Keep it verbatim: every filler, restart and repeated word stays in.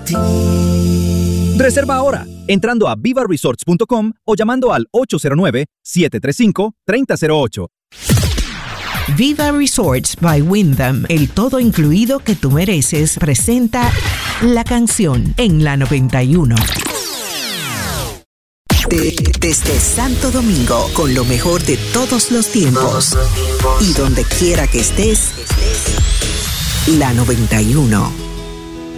ti. Reserva ahora, entrando a viva resorts punto com o llamando al ocho cero nueve, siete tres cinco, tres cero cero ocho. Viva Resorts by Wyndham, el todo incluido que tú mereces, presenta La Canción en la noventa y uno. De, desde Santo Domingo, con lo mejor de todos los tiempos. Y donde quiera que estés, la noventa y uno.